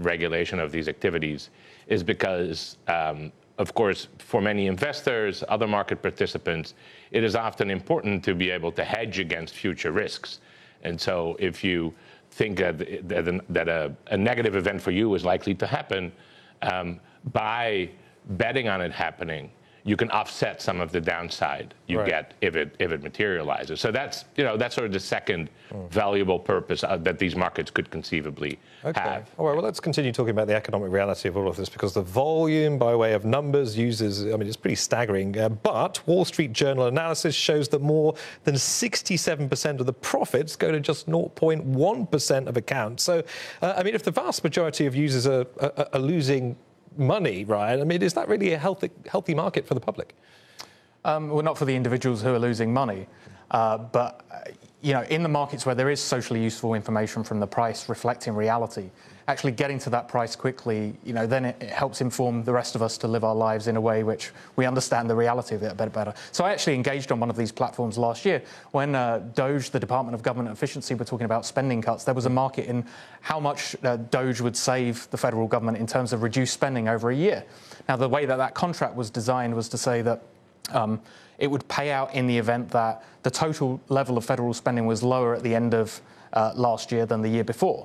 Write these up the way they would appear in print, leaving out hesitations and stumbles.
regulation of these activities is because, of course, for many investors, other market participants, it is often important to be able to hedge against future risks. And so if you think that a negative event for you is likely to happen, by betting on it happening, you can offset some of the downside you get if it materializes. So that's sort of the second valuable purpose that these markets could conceivably have. All right, well, let's continue talking about the economic reality of all of this, because the volume by way of numbers, users, I mean, it's pretty staggering. But Wall Street Journal analysis shows that more than 67% of the profits go to just 0.1% of accounts. So, I mean, if the vast majority of users are losing money, Ryan, I mean, is that really a healthy market for the public? Well, not for the individuals who are losing money, but in the markets where there is socially useful information from the price reflecting reality, actually getting to that price quickly, then it helps inform the rest of us to live our lives in a way which we understand the reality of it a bit better. So I actually engaged on one of these platforms last year when DOGE, the Department of Government Efficiency, were talking about spending cuts. There was a market in how much DOGE would save the federal government in terms of reduced spending over a year. Now, the way that contract was designed was to say that it would pay out in the event that the total level of federal spending was lower at the end of last year than the year before.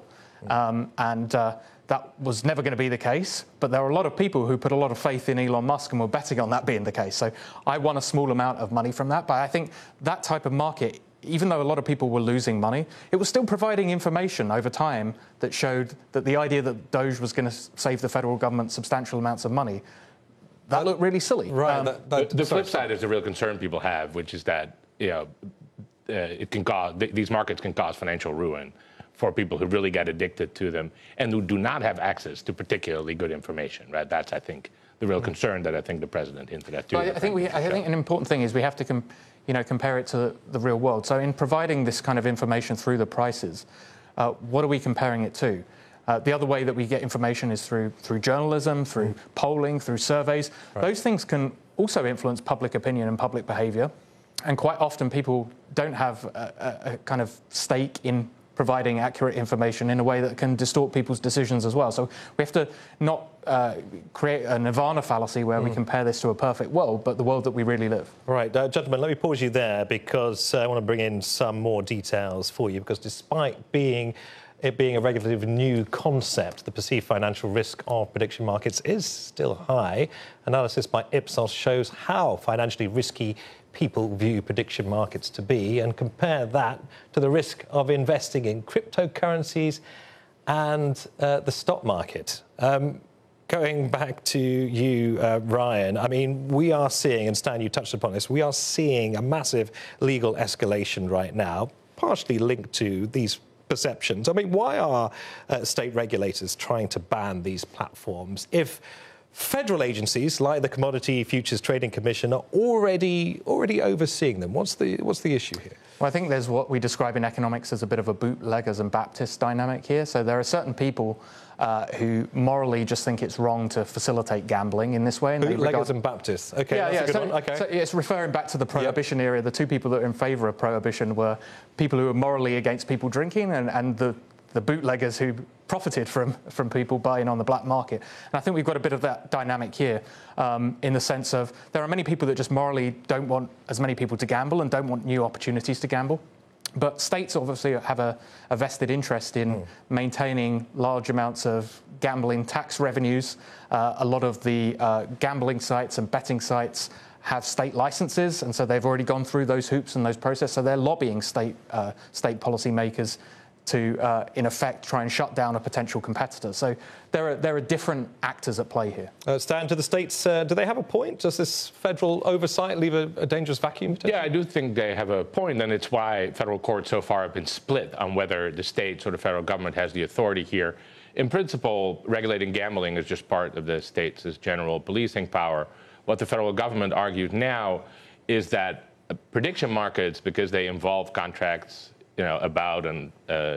That was never going to be the case, but there were a lot of people who put a lot of faith in Elon Musk and were betting on that being the case. So I won a small amount of money from that, but I think that type of market, even though a lot of people were losing money, it was still providing information over time that showed that the idea that DOGE was going to save the federal government substantial amounts of money, that looked really silly. Right. The flip side is the real concern people have, which is that these markets can cause financial ruin for people who really get addicted to them and who do not have access to particularly good information. Right. That's, I think, the real concern that I think the president hinted at too. I think an important thing is we have to compare it to the real world. So in providing this kind of information through the prices, what are we comparing it to? The other way that we get information is through journalism, through polling, through surveys. Right. Those things can also influence public opinion and public behaviour. And quite often people don't have a kind of stake in providing accurate information in a way that can distort people's decisions as well. So we have to not create a nirvana fallacy where we compare this to a perfect world, but the world that we really live. Right, gentlemen, let me pause you there because I want to bring in some more details for you, because despite it being a relatively new concept, the perceived financial risk of prediction markets is still high. Analysis by Ipsos shows how financially risky people view prediction markets to be, and compare that to the risk of investing in cryptocurrencies and the stock market. Going back to you, Ryan, I mean, we are seeing, and Stan, you touched upon this, we are seeing a massive legal escalation right now, partially linked to these perceptions. I mean, why are state regulators trying to ban these platforms if federal agencies like the Commodity Futures Trading Commission are already overseeing them? What's the issue here? Well, I think there's what we describe in economics as a bit of a bootleggers and Baptist dynamic here. So there are certain people who morally just think it's wrong to facilitate gambling in this way. And bootleggers and Baptists. Okay, that's a good one. Okay. So it's referring back to the Prohibition era. The two people that were in favour of Prohibition were people who were morally against people drinking, and the bootleggers who profited from people buying on the black market. And I think we've got a bit of that dynamic here in the sense of there are many people that just morally don't want as many people to gamble and don't want new opportunities to gamble. But states obviously have a vested interest in maintaining large amounts of gambling tax revenues. A lot of the gambling sites and betting sites have state licenses, and so they've already gone through those hoops and those processes. So they're lobbying state policymakers to, in effect, try and shut down a potential competitor. So there are different actors at play here. Stan, do the states, do they have a point? Does this federal oversight leave a dangerous vacuum? Yeah, I do think they have a point, and it's why federal courts so far have been split on whether the states or the federal government has the authority here. In principle, regulating gambling is just part of the states' general policing power. What the federal government argues now is that prediction markets, because they involve contracts about an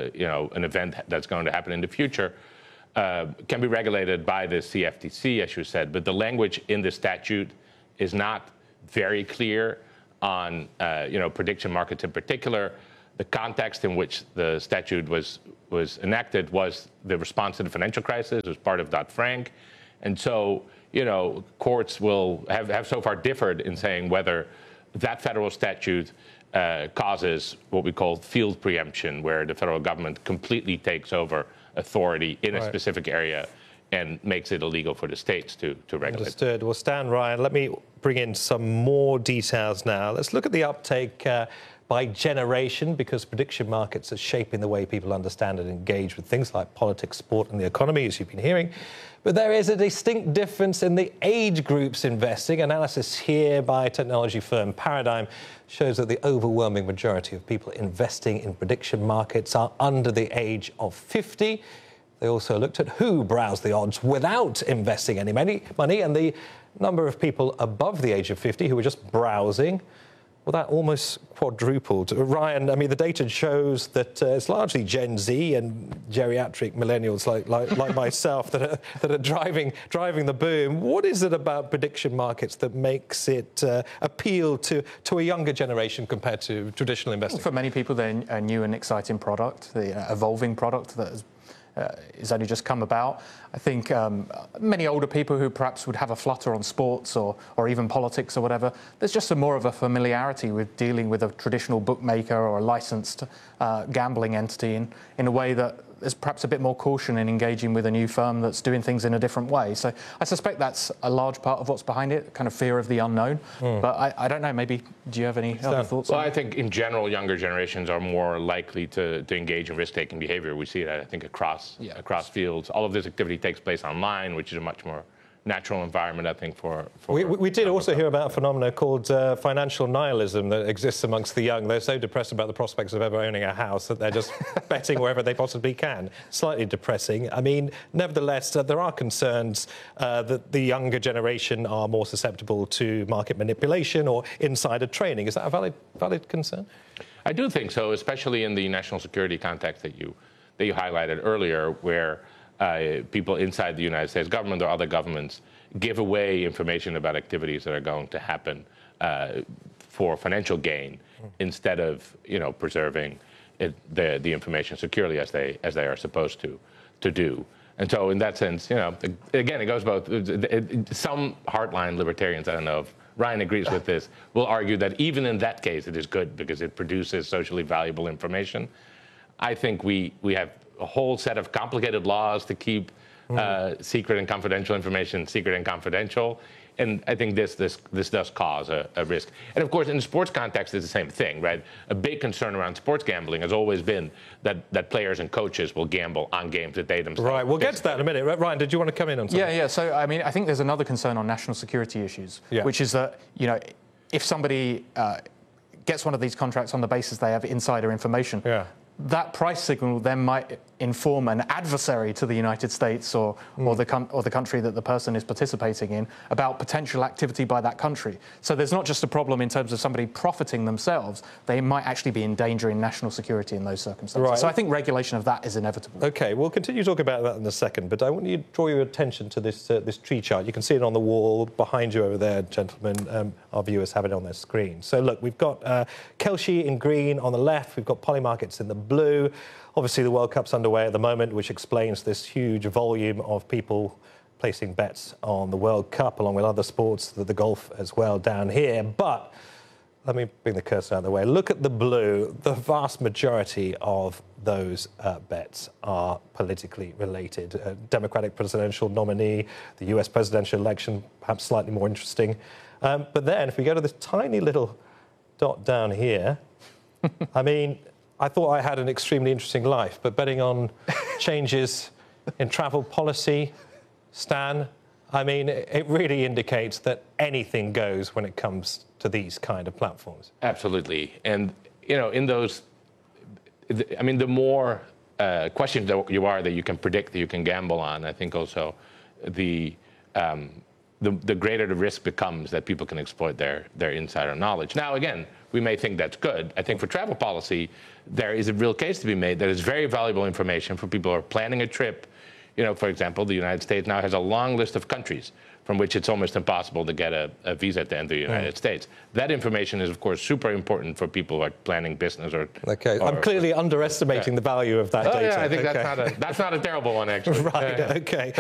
event that's going to happen in the future, can be regulated by the CFTC, as you said. But the language in the statute is not very clear on, prediction markets in particular. The context in which the statute was was enacted was the response to the financial crisis. It was part of Dodd-Frank. And so, courts will have so far differed in saying whether that federal statute causes what we call field preemption, where the federal government completely takes over authority in a specific area and makes it illegal for the states to regulate. Understood. Well, Stan, Ryan, let me bring in some more details now. Let's look at the uptake by generation, because prediction markets are shaping the way people understand and engage with things like politics, sport and the economy, as you've been hearing. But there is a distinct difference in the age groups investing. Analysis here by technology firm Paradigm shows that the overwhelming majority of people investing in prediction markets are under the age of 50. They also looked at who browsed the odds without investing any money, and the number of people above the age of 50 who were just browsing, well, that almost quadrupled. Ryan, I mean, the data shows that it's largely Gen Z and geriatric millennials like myself that are driving the boom. What is it about prediction markets that makes it appeal to a younger generation compared to traditional investing? For many people, they're a new and exciting product, the evolving product that has only just come about. I think many older people who perhaps would have a flutter on sports or even politics or whatever, there's just more of a familiarity with dealing with a traditional bookmaker or a licensed gambling entity in a way that there's perhaps a bit more caution in engaging with a new firm that's doing things in a different way. So I suspect that's a large part of what's behind it, kind of fear of the unknown. But I don't know, maybe, do you have any other thoughts? Well, I think in general, younger generations are more likely to engage in risk-taking behavior. We see that, I think, across fields. All of this activity takes place online, which is a much more natural environment, I think, for we did also hear about a phenomenon called financial nihilism that exists amongst the young. They're so depressed about the prospects of ever owning a house that they're just betting wherever they possibly can. Slightly depressing. I mean, nevertheless, there are concerns that the younger generation are more susceptible to market manipulation or insider trading. Is that a valid concern? I do think so, especially in the national security context that you highlighted earlier, where people inside the United States government or other governments give away information about activities that are going to happen for financial gain instead of preserving the information securely as they are supposed to do. And so in that sense, again, it goes both. Some hardline libertarians, I don't know if Ryan agrees with this, will argue that even in that case it is good because it produces socially valuable information. I think we have a whole set of complicated laws to keep secret and confidential information secret and confidential. And I think this does cause a risk. And of course, in the sports context, it's the same thing, right? A big concern around sports gambling has always been that players and coaches will gamble on games that they themselves. Right, we'll get to that in a minute. Ryan, did you want to come in on something? Yeah. So, I mean, I think there's another concern on national security issues, which is that, if somebody gets one of these contracts on the basis they have insider information, that price signal then might inform an adversary to the United States or the country that the person is participating in about potential activity by that country. So there's not just a problem in terms of somebody profiting themselves, they might actually be endangering national security in those circumstances. Right. So I think regulation of that is inevitable. OK, we'll continue talking about that in a second, but I want you to draw your attention to this tree chart. You can see it on the wall behind you over there, gentlemen. Our viewers have it on their screen. So look, we've got Kalshi in green on the left, we've got Polymarkets in the blue. Obviously, the World Cup's underway at the moment, which explains this huge volume of people placing bets on the World Cup, along with other sports, the golf as well down here. But let me bring the cursor out of the way. Look at the blue. The vast majority of those bets are politically related. Democratic presidential nominee, the US presidential election, perhaps slightly more interesting. But then, if we go to this tiny little dot down here, I mean, I thought I had an extremely interesting life, but betting on changes in travel policy, Stan, I mean, it really indicates that anything goes when it comes to these kind of platforms. Absolutely. And, in those, I mean, the more questions that you can predict, that you can gamble on, I think also the greater the risk becomes that people can exploit their insider knowledge. Now, again, we may think that's good. I think for travel policy, there is a real case to be made that is very valuable information for people who are planning a trip, For example, the United States now has a long list of countries from which it's almost impossible to get a visa to enter the United States. That information is, of course, super important for people who are planning business or... Okay, I'm clearly underestimating the value of that data. Yeah, I think that's not a terrible one, actually. Right, okay.